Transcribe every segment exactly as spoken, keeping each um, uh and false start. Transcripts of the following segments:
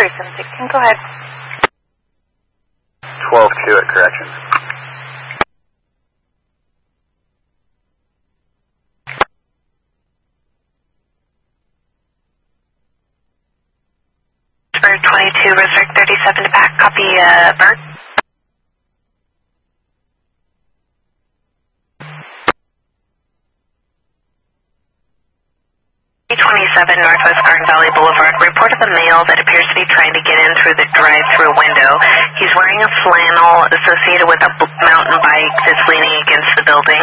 three seven six, go ahead. twelve two at correction. Bird twenty-two, Resurrect thirty-seven back, copy, uh, Bird. twenty-seven Northwest Garden Valley Boulevard. Report of a male that appears to be trying to get in through the drive-through window. He's wearing a flannel associated with a mountain bike that's leaning against the building.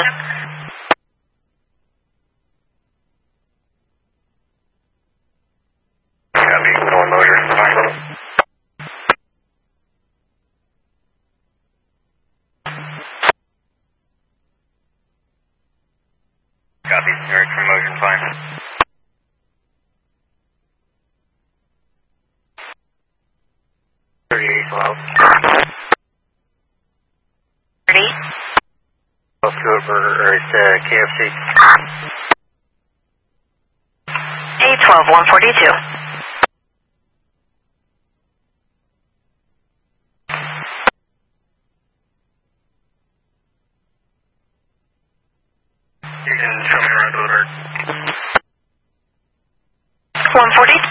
Copy, going motor. Copy, search for motion fine. thirty-eight twelve. thirty? twelve to a burger, or it's uh, K F C. eight twelve, one forty-two. You can show me around over. one forty-two.